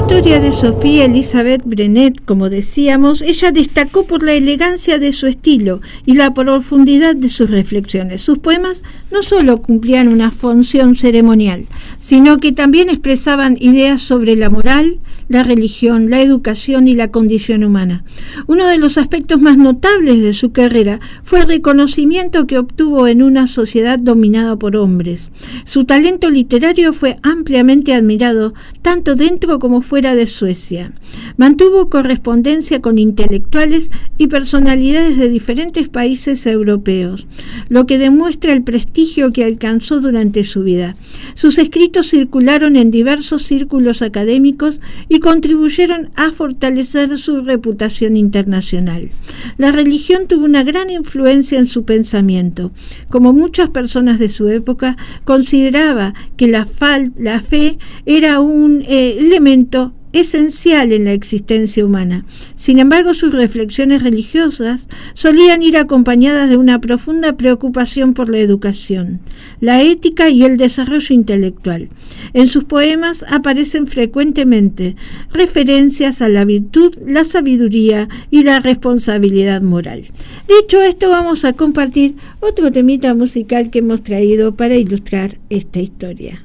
historia de Sofía Elizabeth Brenet, como decíamos, ella destacó por la elegancia de su estilo y la profundidad de sus reflexiones. Sus poemas no solo cumplían una función ceremonial, sino que también expresaban ideas sobre la moral, la religión, la educación y la condición humana. Uno de los aspectos más notables de su carrera fue el reconocimiento que obtuvo en una sociedad dominada por hombres. Su talento literario fue ampliamente admirado tanto dentro como fuera de Suecia. Mantuvo correspondencia con intelectuales y personalidades de diferentes países europeos, lo que demuestra el prestigio que alcanzó durante su vida. Sus escritos circularon en diversos círculos académicos y contribuyeron a fortalecer su reputación internacional. La religión tuvo una gran influencia en su pensamiento. Como muchas personas de su época, consideraba que la fe era un elemento esencial en la existencia humana. Sin embargo, sus reflexiones religiosas solían ir acompañadas de una profunda preocupación por la educación, la ética y el desarrollo intelectual. En sus poemas aparecen frecuentemente referencias a la virtud, la sabiduría y la responsabilidad moral. Dicho esto, vamos a compartir otro temita musical que hemos traído para ilustrar esta historia.